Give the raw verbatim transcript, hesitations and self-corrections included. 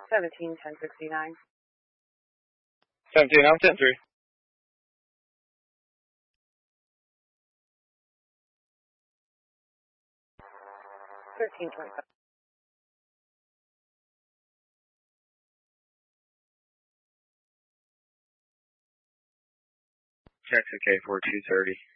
Seventeen ten sixty nine. Seventeen, I'm ten three. Thirteen twenty five. Jackson K four two thirty.